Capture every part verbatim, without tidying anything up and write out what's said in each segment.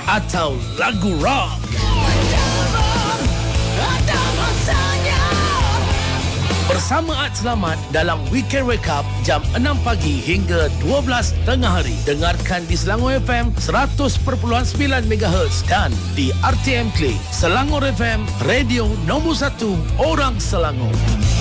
atau lagu rock. Bersama Ad Selamat dalam Weekend Wake Up jam enam pagi hingga dua belas tengah hari. Dengarkan di Selangor F M seratus perpuluhan sembilan megahertz dan di R T M Klik. Selangor F M, radio nombor satu orang Selangor.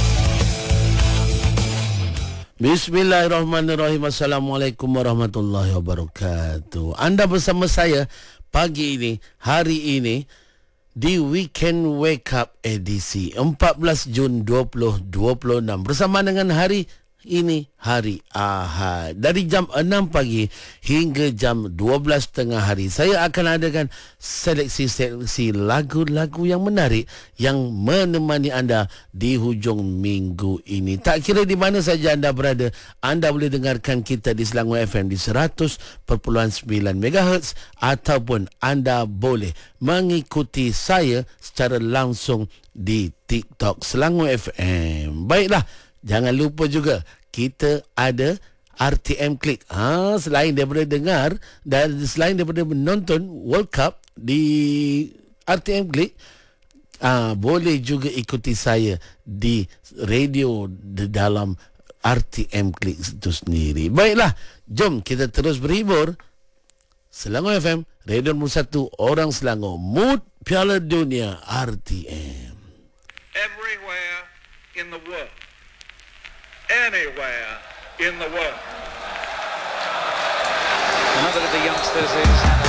Bismillahirrahmanirrahim. Assalamualaikum warahmatullahi wabarakatuh. Anda bersama saya pagi ini, hari ini di Weekend Wake Up edisi empat belas Jun dua ribu dua puluh enam bersama dengan hari ini hari Ahad dari jam enam pagi hingga jam dua belas tengah hari. Saya akan adakan seleksi-seleksi lagu-lagu yang menarik yang menemani anda di hujung minggu ini. Tak kira di mana saja anda berada, anda boleh dengarkan kita di Selangor F M di seratus perpuluhan sembilan megahertz ataupun anda boleh mengikuti saya secara langsung di TikTok Selangor F M. Baiklah, jangan lupa juga kita ada R T M Klik. Ha, selain daripada dengar dan selain daripada menonton World Cup di R T M Klik, ah, boleh juga ikuti saya di radio di dalam R T M Klik itu sendiri. Baiklah, jom kita terus berhibur. Selangor F M, radio nombor satu orang Selangor. Mood Piala Dunia R T M. Everywhere in the world. Anywhere in the world. Another of the youngsters is